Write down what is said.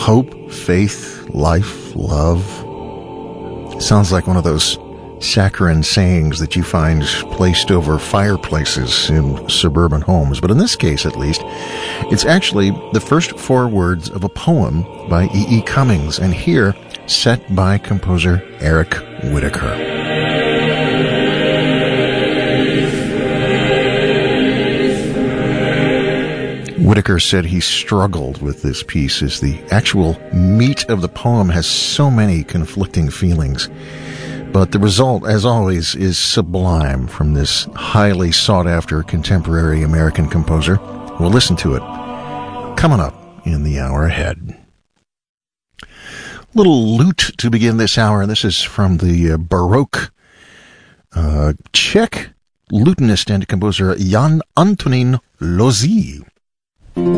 hope, faith, life, love. Sounds like one of those saccharine sayings that you find placed over fireplaces in suburban homes. But in this case, at least, it's actually the first 4 words of a poem by E.E. Cummings, and here set by composer Eric Whitacre. Whitacre said he struggled with this piece as the actual meat of the poem has so many conflicting feelings. But the result, as always, is sublime from this highly sought-after contemporary American composer. We'll listen to it coming up in the hour ahead. Little lute to begin this hour, and this is from the Baroque Czech lutenist and composer Jan Antonín Lózí.